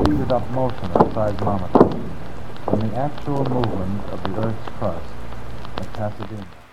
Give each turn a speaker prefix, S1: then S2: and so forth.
S1: speeded up motion of seismometers from the actual movement of the Earth's crust at Pasadena.